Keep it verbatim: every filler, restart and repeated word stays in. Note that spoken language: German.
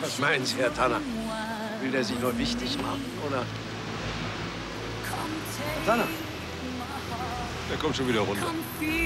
Was meinen Sie, Herr Tanner? Will der sich nur wichtig machen, oder? Herr Tanner? Der kommt schon wieder runter.